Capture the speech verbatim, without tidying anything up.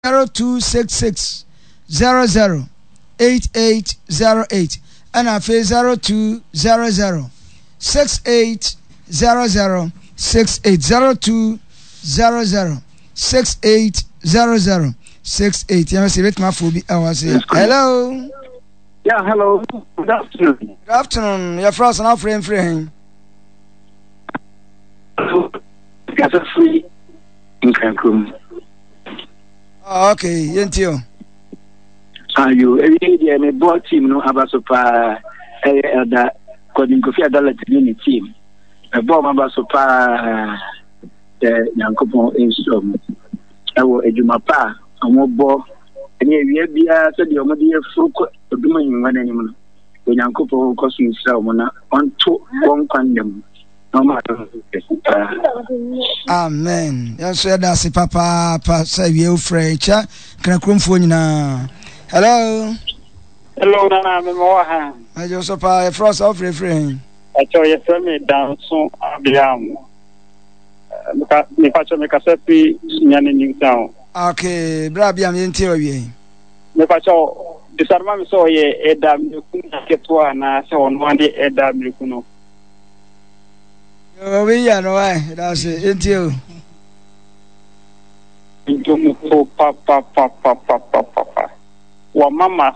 zero two six six zero zero eight eight zero eight and afe zero two zero zero six eight zero zero six eight zero two zero zero six eight zero zero six eight. You see, my phobia. I say hello. Yeah, hello. Good afternoon. Good afternoon. Your first and our friend, friend. Get a free in Cancun. Oh, okay, yentio. Are you every day? My boy team no have a super that according to Fiat Dallas team. A bomb about super the Yankopon instrument. I will edumapa and more ball. And we be as the Omadi folk doing one animal. When Yankopon costing someone on two one condemn. No matter. Amen. Yes, that's a papa, papa, say you French. Can I come for you now? Hello. Hello, Nana. Memoha. I just saw a frost of refrain. I tell you, tell me down soon. Abiam. Nipacho mekasepi nyane nyingtao. Okay, brabiam yentio ye. Nipacho disarma mi so ye eda mlikuno ketwa na se onwande eda mlikuno. Yo we ya no why that's it yentio. Njomu pa pa pa pa pa pa pa. Wa mama